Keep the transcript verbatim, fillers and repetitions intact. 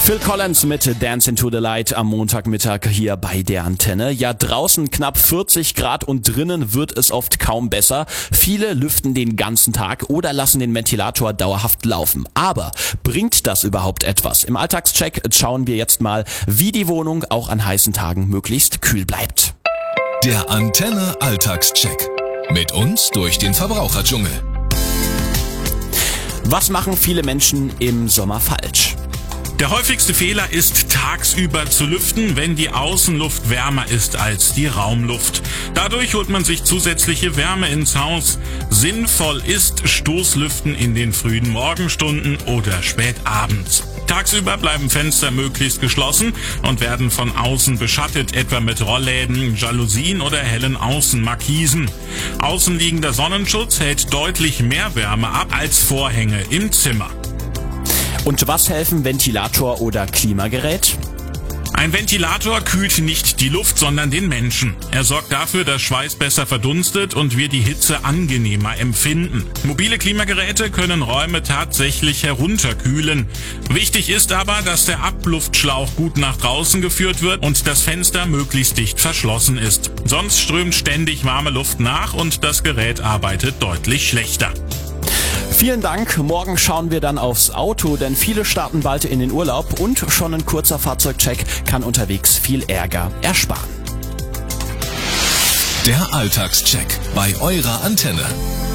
Phil Collins mit Dance into the Light am Montagmittag hier bei der Antenne. Ja, draußen knapp vierzig Grad und drinnen wird es oft kaum besser. Viele lüften den ganzen Tag oder lassen den Ventilator dauerhaft laufen. Aber bringt das überhaupt etwas? Im Alltagscheck schauen wir jetzt mal, wie die Wohnung auch an heißen Tagen möglichst kühl bleibt. Der Antenne Alltagscheck. Mit uns durch den Verbraucherdschungel. Was machen viele Menschen im Sommer falsch? Der häufigste Fehler ist, tagsüber zu lüften, wenn die Außenluft wärmer ist als die Raumluft. Dadurch holt man sich zusätzliche Wärme ins Haus. Sinnvoll ist Stoßlüften in den frühen Morgenstunden oder spät abends. Tagsüber bleiben Fenster möglichst geschlossen und werden von außen beschattet, etwa mit Rollläden, Jalousien oder hellen Außenmarkisen. Außenliegender Sonnenschutz hält deutlich mehr Wärme ab als Vorhänge im Zimmer. Und was helfen Ventilator oder Klimagerät? Ein Ventilator kühlt nicht die Luft, sondern den Menschen. Er sorgt dafür, dass Schweiß besser verdunstet und wir die Hitze angenehmer empfinden. Mobile Klimageräte können Räume tatsächlich herunterkühlen. Wichtig ist aber, dass der Abluftschlauch gut nach draußen geführt wird und das Fenster möglichst dicht verschlossen ist. Sonst strömt ständig warme Luft nach und das Gerät arbeitet deutlich schlechter. Vielen Dank. Morgen schauen wir dann aufs Auto, denn viele starten bald in den Urlaub und schon ein kurzer Fahrzeugcheck kann unterwegs viel Ärger ersparen. Der Alltagscheck bei eurer Antenne.